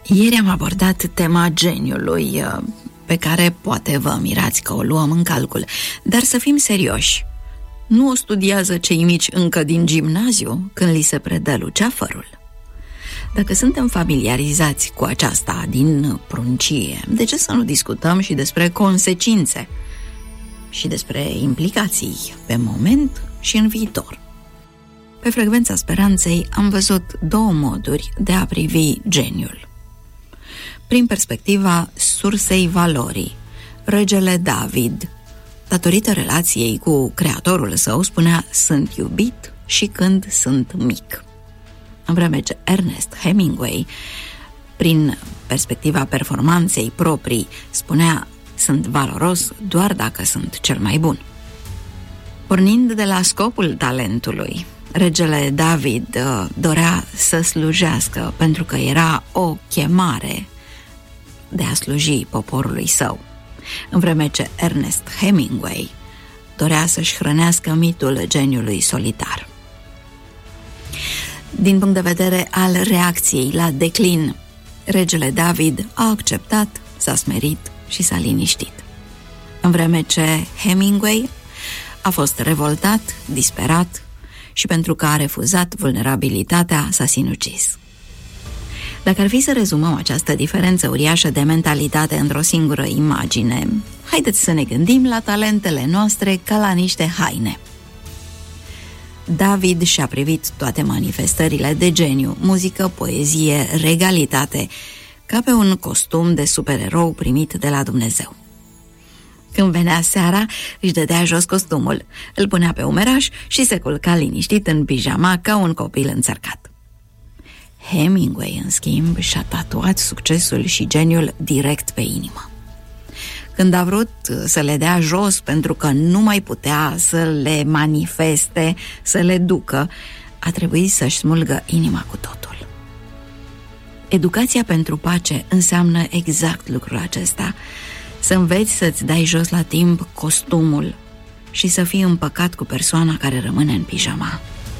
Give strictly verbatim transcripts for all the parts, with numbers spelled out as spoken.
Ieri am abordat tema geniului, pe care poate vă mirați că o luăm în calcul, dar să fim serioși. Nu o studiază cei mici încă din gimnaziu când li se predă luceafărul? Dacă suntem familiarizați cu aceasta din pruncie, de ce să nu discutăm și despre consecințe și despre implicații pe moment și în viitor? Pe Frecvența Speranței am văzut două moduri de a privi geniul. Prin perspectiva sursei valorii, regele David, datorită relației cu creatorul său, spunea: sunt iubit și când sunt mic. În vreme ce Ernest Hemingway, prin perspectiva performanței proprii, spunea: sunt valoros doar dacă sunt cel mai bun. Pornind de la scopul talentului, regele David dorea să slujească pentru că era o chemare de a sluji poporului său, în vreme ce Ernest Hemingway dorea să-și hrănească mitul geniului solitar. Din punct de vedere al reacției la declin, regele David a acceptat, s-a smerit și s-a liniștit, în vreme ce Hemingway a fost revoltat, disperat și pentru că a refuzat vulnerabilitatea s-a sinucis. Dacă ar fi să rezumăm această diferență uriașă de mentalitate într-o singură imagine, haideți să ne gândim la talentele noastre ca la niște haine. David și-a privit toate manifestările de geniu, muzică, poezie, regalitate, ca pe un costum de supererou primit de la Dumnezeu. Când venea seara, își dădea jos costumul, îl punea pe umeraș și se culca liniștit în pijama ca un copil înțărcat. Hemingway, în schimb, și-a tatuat succesul și geniul direct pe inimă. Când a vrut să le dea jos pentru că nu mai putea să le manifeste, să le ducă, a trebuit să-și smulgă inima cu totul. Educația pentru pace înseamnă exact lucrul acesta: să înveți să-ți dai jos la timp costumul și să fii împăcat cu persoana care rămâne în pijama.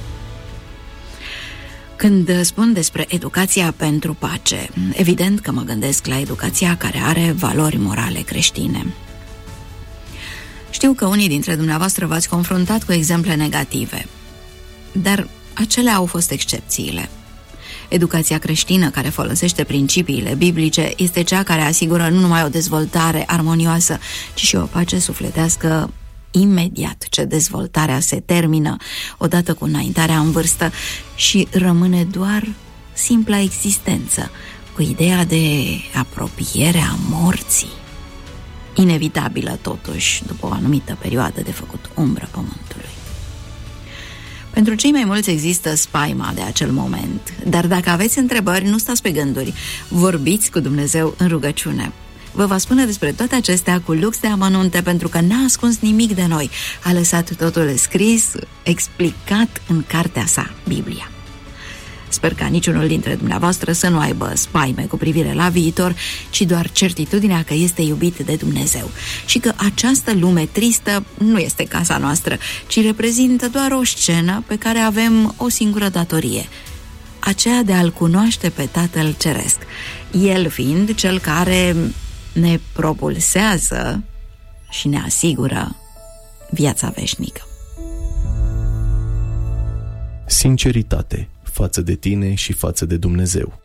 Când spun despre educația pentru pace, evident că mă gândesc la educația care are valori morale creștine. Știu că unii dintre dumneavoastră v-ați confruntat cu exemple negative, dar acelea au fost excepțiile. Educația creștină care folosește principiile biblice este cea care asigură nu numai o dezvoltare armonioasă, ci și o pace sufletească imediat ce dezvoltarea se termină, odată cu înaintarea în vârstă, și rămâne doar simpla existență, cu ideea de apropiere a morții, inevitabilă totuși după o anumită perioadă de făcut umbră pământului. Pentru cei mai mulți există spaima de acel moment, dar dacă aveți întrebări, nu stați pe gânduri, vorbiți cu Dumnezeu în rugăciune. Vă va spune despre toate acestea cu lux de amănunte, pentru că n-a ascuns nimic de noi. A lăsat totul scris, explicat în cartea sa, Biblia. Sper ca niciunul dintre dumneavoastră să nu aibă spaime cu privire la viitor, ci doar certitudinea că este iubit de Dumnezeu și că această lume tristă nu este casa noastră, ci reprezintă doar o scenă pe care avem o singură datorie: aceea de a-L cunoaște pe Tatăl Ceresc, El fiind Cel care ne propulsează și ne asigură viața veșnică. Sinceritate față de tine și față de Dumnezeu.